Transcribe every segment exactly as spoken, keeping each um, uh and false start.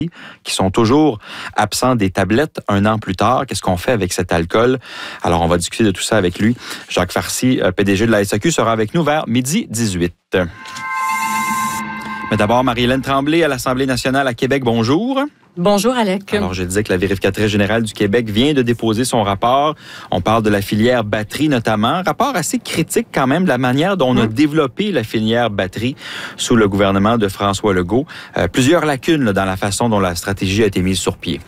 qui sont toujours absents des tablettes un an plus tard. Qu'est-ce qu'on fait avec cet alcool? Alors, on va discuter de tout ça avec lui. Jacques Farcy, P D G de la S A Q, sera avec nous vers midi dix-huit. Mais d'abord, Marie-Hélène Tremblay à l'Assemblée nationale à Québec. Bonjour. Bonjour, Alec. Alors, je disais que la vérificatrice générale du Québec vient de déposer son rapport. On parle de la filière batterie notamment. Rapport assez critique quand même de la manière dont on a mmh. développé la filière batterie sous le gouvernement de François Legault. Euh, plusieurs lacunes là, dans la façon dont la stratégie a été mise sur pied.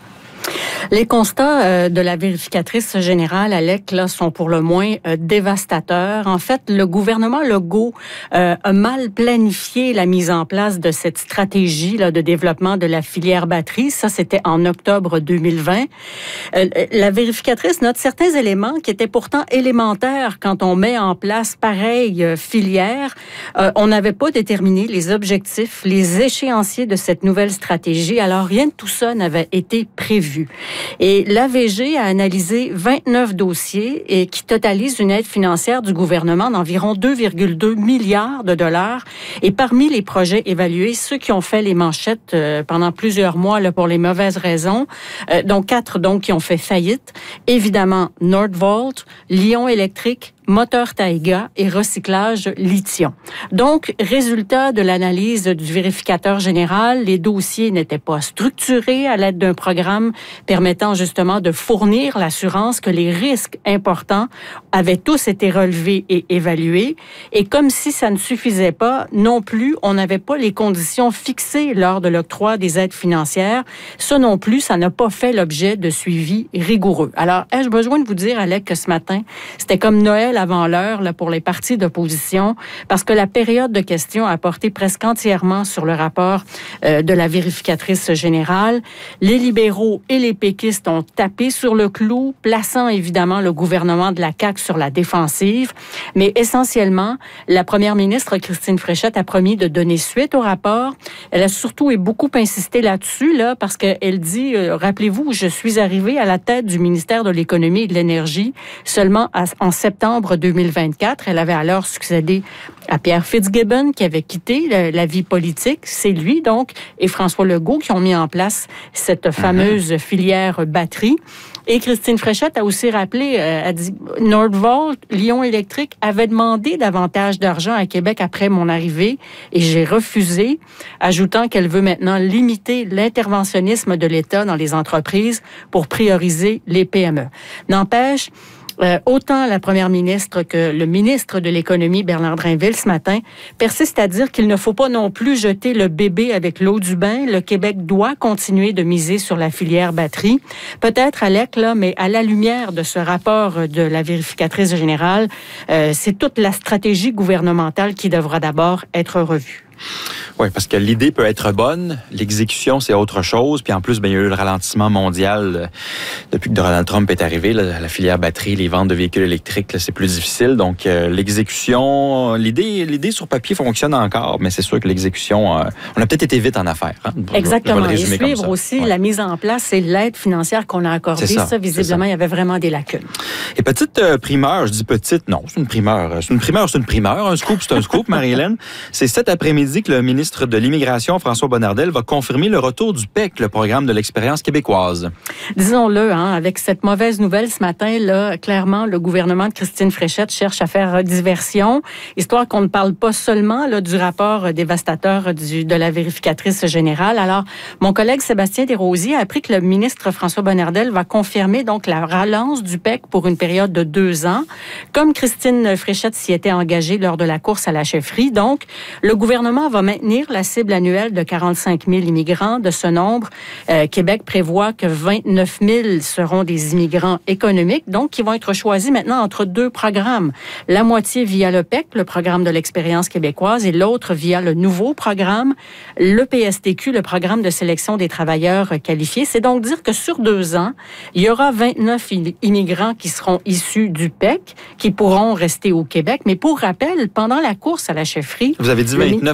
Les constats euh, de la vérificatrice générale, Alec, là, sont pour le moins euh, dévastateurs. En fait, le gouvernement Legault euh, a mal planifié la mise en place de cette stratégie là, de développement de la filière batterie. Ça, c'était en octobre deux mille vingt. Euh, la vérificatrice note certains éléments qui étaient pourtant élémentaires quand on met en place pareille euh, filière. Euh, on n'avait pas déterminé les objectifs, les échéanciers de cette nouvelle stratégie. Alors, rien de tout ça n'avait été prévu. Et l'A V G a analysé vingt-neuf dossiers et qui totalisent une aide financière du gouvernement d'environ deux virgule deux milliards de dollars. Et parmi les projets évalués, ceux qui ont fait les manchettes euh, pendant plusieurs mois là, pour les mauvaises raisons, euh, dont quatre donc qui ont fait faillite, évidemment Nordvolt, Lion Électrique, Moteur Taïga et recyclage lithium. Donc, résultat de l'analyse du vérificateur général, les dossiers n'étaient pas structurés à l'aide d'un programme permettant justement de fournir l'assurance que les risques importants avaient tous été relevés et évalués. Et comme si ça ne suffisait pas, non plus, on n'avait pas les conditions fixées lors de l'octroi des aides financières. Ça non plus, ça n'a pas fait l'objet de suivi rigoureux. Alors, ai-je besoin de vous dire, Alec, que ce matin, c'était comme Noël avant l'heure là, pour les partis d'opposition, parce que la période de questions a porté presque entièrement sur le rapport euh, de la vérificatrice générale. Les libéraux et les péquistes ont tapé sur le clou, plaçant évidemment le gouvernement de la C A Q sur la défensive. Mais essentiellement, la première ministre Christine Fréchette a promis de donner suite au rapport. Elle a surtout et beaucoup insisté là-dessus, là, parce qu'elle dit, euh, rappelez-vous, je suis arrivée à la tête du ministère de l'Économie et de l'Énergie seulement à, en septembre deux mille vingt-quatre. Elle avait alors succédé à Pierre Fitzgibbon, qui avait quitté la, la vie politique. C'est lui, donc, et François Legault qui ont mis en place cette fameuse mm-hmm. filière batterie. Et Christine Fréchette a aussi rappelé, euh, a dit, Nordvolt, Lion Électrique, avait demandé davantage d'argent à Québec après mon arrivée et j'ai refusé, ajoutant qu'elle veut maintenant limiter l'interventionnisme de l'État dans les entreprises pour prioriser les P M E. N'empêche, Euh, autant la première ministre que le ministre de l'Économie, Bernard Drinville, ce matin, persiste à dire qu'il ne faut pas non plus jeter le bébé avec l'eau du bain. Le Québec doit continuer de miser sur la filière batterie. Peut-être, Alec, là, mais à la lumière de ce rapport de la vérificatrice générale, euh, c'est toute la stratégie gouvernementale qui devra d'abord être revue. Oui, parce que l'idée peut être bonne, l'exécution, c'est autre chose. Puis en plus, ben, il y a eu le ralentissement mondial euh, depuis que Donald Trump est arrivé. Là, la filière batterie, les ventes de véhicules électriques, là, c'est plus difficile. Donc, euh, l'exécution, l'idée l'idée sur papier fonctionne encore, mais c'est sûr que l'exécution, euh, on a peut-être été vite en affaires. Hein? Exactement. Et suivre aussi ouais. la mise en place et l'aide financière qu'on a accordée. Ça. ça, visiblement, ça. il y avait vraiment des lacunes. Et petite euh, primeur, je dis petite, non, c'est une primeur. C'est une primeur, c'est une primeur. Un scoop, c'est un scoop, Marie-Hélène. C'est cet après-midi que le ministre de l'Immigration, François Bonnardel, va confirmer le retour du P E C, le programme de l'expérience québécoise. Disons-le, hein, avec cette mauvaise nouvelle ce matin, là, clairement, le gouvernement de Christine Fréchette cherche à faire diversion, histoire qu'on ne parle pas seulement là, du rapport dévastateur du, de la vérificatrice générale. Alors, mon collègue Sébastien Desrosiers a appris que le ministre François Bonnardel va confirmer donc la relance du P E C pour une période de deux ans, comme Christine Fréchette s'y était engagée lors de la course à la chefferie. Donc, le gouvernement va maintenir la cible annuelle de quarante-cinq mille immigrants. De ce nombre, euh, Québec prévoit que vingt-neuf mille seront des immigrants économiques, donc qui vont être choisis maintenant entre deux programmes. La moitié via le P E C, le programme de l'expérience québécoise, et l'autre via le nouveau programme, le P S T Q, le programme de sélection des travailleurs qualifiés. C'est donc dire que sur deux ans, il y aura vingt-neuf immigrants qui seront issus du P E C, qui pourront rester au Québec. Mais pour rappel, pendant la course à la chefferie... Vous avez dit vingt-neuf,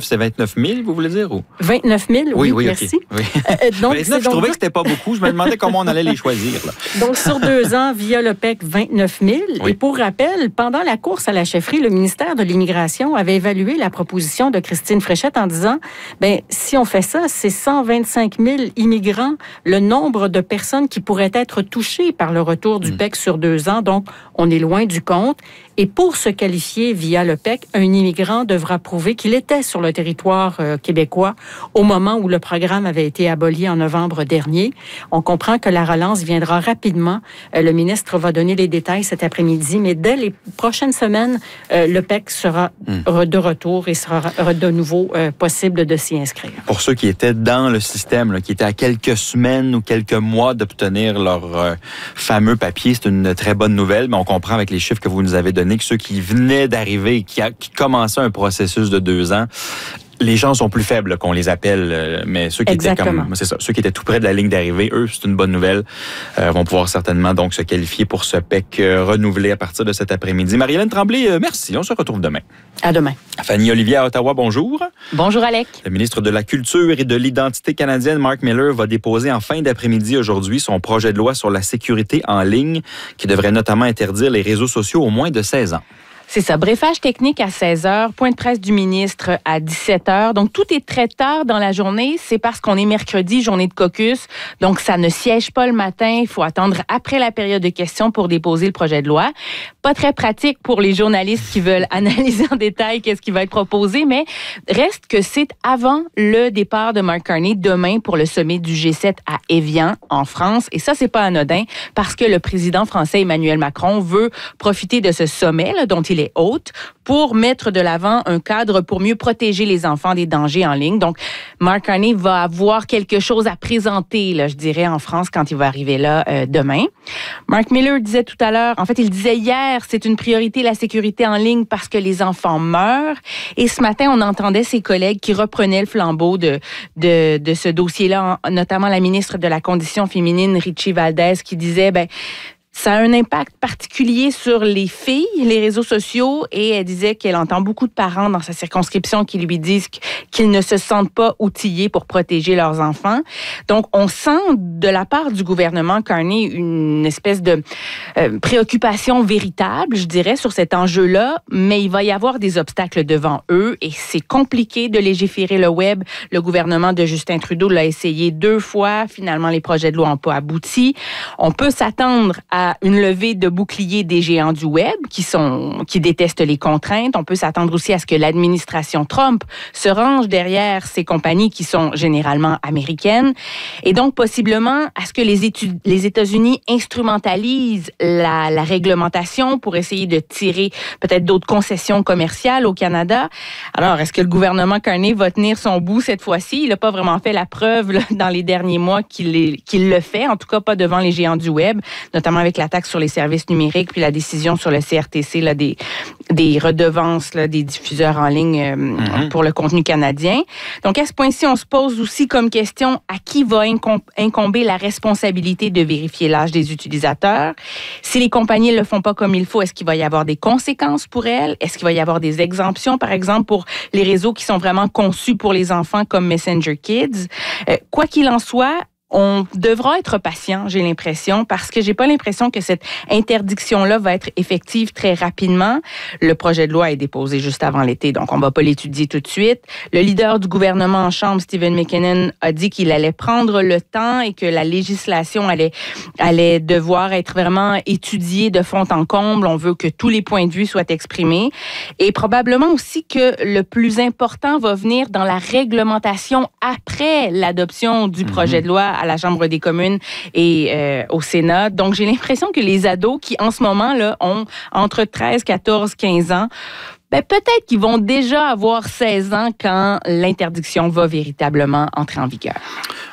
c'est vingt-neuf mille, vous voulez dire? Ou? vingt-neuf mille, oui, oui, oui merci. Okay. Oui. Euh, donc, vingt-neuf, je trouvais que c'était pas beaucoup. Je me demandais comment on allait les choisir. Là. Donc, sur deux ans, via le P E C, vingt-neuf mille. Oui. Et pour rappel, pendant la course à la chefferie, le ministère de l'Immigration avait évalué la proposition de Christine Fréchette en disant, ben si on fait ça, c'est cent vingt-cinq mille immigrants, le nombre de personnes qui pourraient être touchées par le retour du mmh. P E C sur deux ans. Donc, on est loin du compte. Et pour se qualifier via le P E C, un immigrant devra prouver qu'il était sur le territoire euh, québécois au moment où le programme avait été aboli en novembre dernier. On comprend que la relance viendra rapidement. Euh, le ministre va donner les détails cet après-midi, mais dès les prochaines semaines, euh, le P E C sera mmh. de retour et sera de nouveau euh, possible de s'y inscrire. Pour ceux qui étaient dans le système, là, qui étaient à quelques semaines ou quelques mois d'obtenir leur euh, fameux papier, c'est une très bonne nouvelle, mais on comprend avec les chiffres que vous nous avez donnés que ceux qui venaient d'arriver, qui, a, qui commençaient un processus de deux ans, les gens sont plus faibles qu'on les appelle, mais ceux qui Exactement. étaient comme, c'est ça, ceux qui étaient tout près de la ligne d'arrivée, eux, c'est une bonne nouvelle, euh, vont pouvoir certainement donc se qualifier pour ce P E C euh, renouvelé à partir de cet après-midi. Marie-Hélène Tremblay, euh, merci. On se retrouve demain. À demain. Fanny Olivier à Ottawa, bonjour. Bonjour, Alec. Le ministre de la Culture et de l'Identité canadienne, Mark Miller, va déposer en fin d'après-midi aujourd'hui son projet de loi sur la sécurité en ligne qui devrait notamment interdire les réseaux sociaux aux moins de seize ans. C'est ça. Briefage technique à seize heures, point de presse du ministre à dix-sept heures. Donc, tout est très tard dans la journée. C'est parce qu'on est mercredi, journée de caucus. Donc, ça ne siège pas le matin. Il faut attendre après la période de questions pour déposer le projet de loi. Pas très pratique pour les journalistes qui veulent analyser en détail qu'est-ce qui va être proposé, mais reste que c'est avant le départ de Mark Carney demain pour le sommet du G sept à Évian, en France. Et ça, c'est pas anodin parce que le président français Emmanuel Macron veut profiter de ce sommet là, dont il est hôte pour mettre de l'avant un cadre pour mieux protéger les enfants des dangers en ligne. Donc, Mark Carney va avoir quelque chose à présenter, là, je dirais, en France quand il va arriver là euh, demain. Mark Miller disait tout à l'heure, en fait, il disait hier, c'est une priorité la sécurité en ligne parce que les enfants meurent. Et ce matin, on entendait ses collègues qui reprenaient le flambeau de, de, de ce dossier-là, notamment la ministre de la Condition féminine, Richie Valdez, qui disait, ben, ça a un impact particulier sur les filles, les réseaux sociaux, et elle disait qu'elle entend beaucoup de parents dans sa circonscription qui lui disent qu'ils ne se sentent pas outillés pour protéger leurs enfants. Donc, on sent de la part du gouvernement Carney une espèce de euh, préoccupation véritable, je dirais, sur cet enjeu-là, mais il va y avoir des obstacles devant eux et c'est compliqué de légiférer le web. Le gouvernement de Justin Trudeau l'a essayé deux fois. Finalement, les projets de loi n'ont pas abouti. On peut s'attendre à une levée de boucliers des géants du web qui sont qui détestent les contraintes. On peut s'attendre aussi à ce que l'administration Trump se range derrière ces compagnies qui sont généralement américaines et donc possiblement à ce que les, études, les États-Unis instrumentalisent la, la réglementation pour essayer de tirer peut-être d'autres concessions commerciales au Canada. Alors, est-ce que le gouvernement Carney va tenir son bout cette fois-ci? Il n'a pas vraiment fait la preuve là, dans les derniers mois qu'il, est, qu'il le fait, en tout cas pas devant les géants du web, notamment avec la taxe sur les services numériques, puis la décision sur le C R T C là, des, des redevances là, des diffuseurs en ligne euh, mm-hmm. pour le contenu canadien. Donc, à ce point-ci, on se pose aussi comme question à qui va incom- incomber la responsabilité de vérifier l'âge des utilisateurs. Si les compagnies ne le font pas comme il faut, est-ce qu'il va y avoir des conséquences pour elles? Est-ce qu'il va y avoir des exemptions, par exemple, pour les réseaux qui sont vraiment conçus pour les enfants comme Messenger Kids? Euh, quoi qu'il en soit, on devra être patient, j'ai l'impression, parce que j'ai pas l'impression que cette interdiction-là va être effective très rapidement. Le projet de loi est déposé juste avant l'été, donc on va pas l'étudier tout de suite. Le leader du gouvernement en chambre, Stephen McKinnon, a dit qu'il allait prendre le temps et que la législation allait, allait devoir être vraiment étudiée de fond en comble. On veut que tous les points de vue soient exprimés. Et probablement aussi que le plus important va venir dans la réglementation après l'adoption du projet de loi à la Chambre des communes et euh, au Sénat. Donc, j'ai l'impression que les ados qui, en ce moment, là, ont entre treize, quatorze, quinze ans, ben, peut-être qu'ils vont déjà avoir seize ans quand l'interdiction va véritablement entrer en vigueur.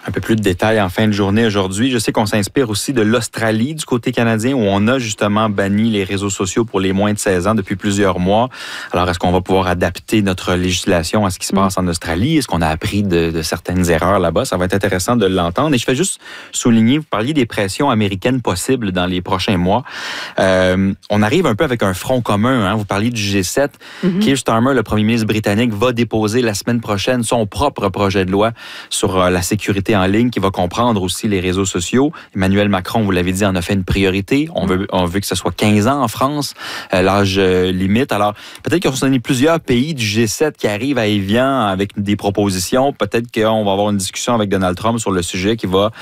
Un peu plus de détails en fin de journée aujourd'hui. Je sais qu'on s'inspire aussi de l'Australie du côté canadien où on a justement banni les réseaux sociaux pour les moins de seize ans depuis plusieurs mois. Alors, est-ce qu'on va pouvoir adapter notre législation à ce qui se passe en Australie? Est-ce qu'on a appris de, de certaines erreurs là-bas? Ça va être intéressant de l'entendre. Et je fais juste souligner, vous parliez des pressions américaines possibles dans les prochains mois. Euh, on arrive un peu avec un front commun. Hein? Vous parliez du G sept. Mm-hmm. Keir Starmer, le premier ministre britannique, va déposer la semaine prochaine son propre projet de loi sur euh, la sécurité en ligne qui va comprendre aussi les réseaux sociaux. Emmanuel Macron, vous l'avez dit, en a fait une priorité. On veut, on veut que ce soit quinze ans en France, euh, l'âge euh, limite. Alors, peut-être qu'il y a plusieurs pays du G sept qui arrivent à Évian avec des propositions. Peut-être qu'on va avoir une discussion avec Donald Trump sur le sujet qui va